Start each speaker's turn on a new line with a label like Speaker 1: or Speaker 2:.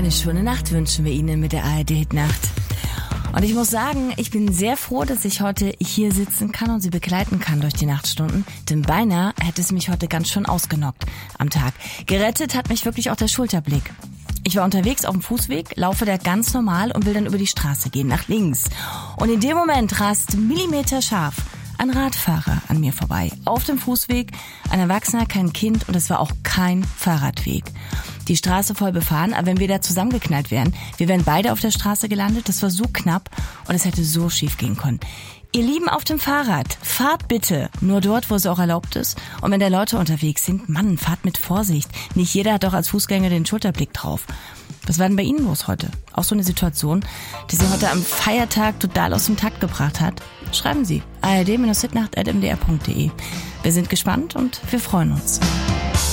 Speaker 1: Eine schöne Nacht wünschen wir Ihnen mit der ARD-Hitnacht. Und ich muss sagen, ich bin sehr froh, dass ich heute hier sitzen kann und Sie begleiten kann durch die Nachtstunden. Denn beinahe hätte es mich heute ganz schön ausgenockt am Tag. Gerettet hat mich wirklich auch der Schulterblick. Ich war unterwegs auf dem Fußweg, laufe da ganz normal und will dann über die Straße gehen, nach links. Und in dem Moment rast millimeterscharf ein Radfahrer an mir vorbei. Auf dem Fußweg, ein Erwachsener, kein Kind und es war auch kein Fahrradweg. Die Straße voll befahren, aber wenn wir da zusammengeknallt wären, wir wären beide auf der Straße gelandet, das war so knapp und es hätte so schief gehen können. Ihr Lieben auf dem Fahrrad, fahrt bitte nur dort, wo es auch erlaubt ist. Und wenn da Leute unterwegs sind, Mann, fahrt mit Vorsicht. Nicht jeder hat doch als Fußgänger den Schulterblick drauf. Was war denn bei Ihnen los heute? Auch so eine Situation, die Sie heute am Feiertag total aus dem Takt gebracht hat? Schreiben Sie ard-hitnacht@mdr.de. Wir sind gespannt und wir freuen uns.